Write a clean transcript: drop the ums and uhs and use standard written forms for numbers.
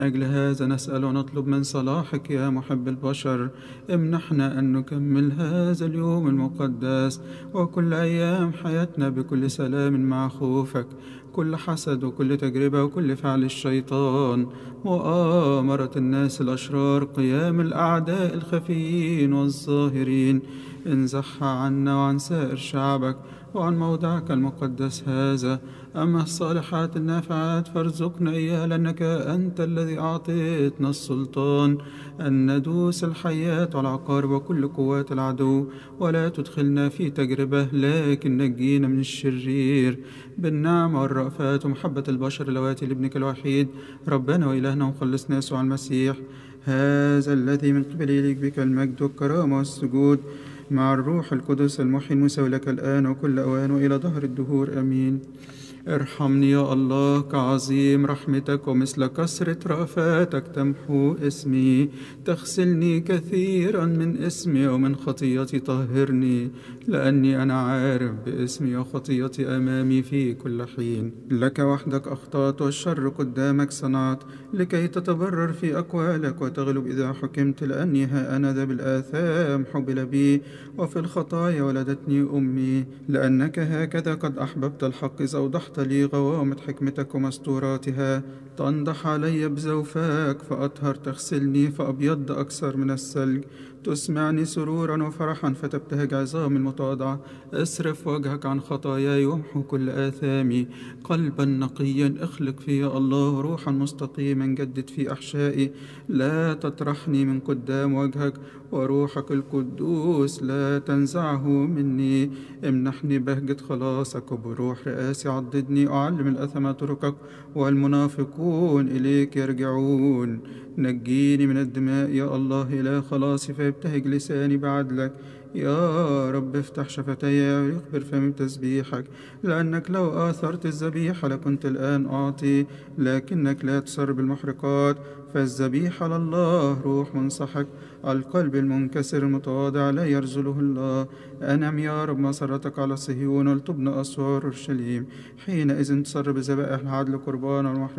أجل هذا نسأل ونطلب من صلاحك يا محب البشر، امنحنا أن نكمل هذا اليوم المقدس وكل أيام حياتنا بكل سلام مع خوفك، كل حسد وكل تجربة وكل فعل الشيطان مؤامرة الناس الأشرار، قيام الأعداء الخفيين والظاهرين، انزحها عنا وعن سائر شعبك وعن موضعك المقدس هذا. أما الصالحات النافعات فارزقنا إياها، لأنك أنت الذي أعطيتنا السلطان أن ندوس الحيات والعقارب وكل قوات العدو، ولا تدخلنا في تجربة لكن نجينا من الشرير، بالنعمة والرأفات ومحبة البشر اللواتي لابنك الوحيد ربنا وإلهنا ومخلصنا يسوع المسيح، هذا الذي من قبل إليك بك المجد والكرامة والسجود مع الروح القدس المحيي المساوي لك الآن وكل أوان وإلى دهر الدهور آمين. ارحمني يا الله كعظيم رحمتك، ومثل كثرة رأفاتك تمحو اسمي، تغسلني كثيرا من اسمي ومن خطيتي طهرني، لأني أنا عارف باسمي وخطيتي أمامي في كل حين. لك وحدك أخطأت والشر قدامك صنعت، لكي تتبرر في أقوالك وتغلب إذا حكمت، لأني ها أنا ذا بالآثام حبل بي وفي الخطايا ولدتني أمي، لأنك هكذا قد أحببت الحق إذ أوضحت لي غوامض حكمتك ومستوراتها، تنضح علي بزوفاك فأطهر، تغسلني فأبيض أكثر من الثلج، تسمعني سرورا وفرحا فتبتهج عظامي المتواضعة، اصرف وجهك عن خطاياي وامحو كل آثامي، قلبا نقيا اخلق في يا الله، روحا مستقيما جدد في أحشائي، لا تطرحني من قدام وجهك، وروحك القدوس لا تنزعه مني، امنحني بهجة خلاصك، وبروح رئاسي عضدني، أعلم الأثم طرقك والمنافقون إليك يرجعون، نجيني من الدماء يا الله إله خلاصي، فيبتهج لساني بعدلك، يا رب افتح شفتي ويخبر فمي بتسبيحك، لأنك لو آثرت الذبيحة لكنت الآن أعطي، لكنك لا تسر بالمحرقات، فالذبيحة لله روح منصحك، القلب المنكسر المتواضع لا يرزله الله. أنعم يا رب مسرتك على صهيون ولتبنى أسوار أورشليم، حينئذ تسر بذبائح العدل قربانا والمحرقات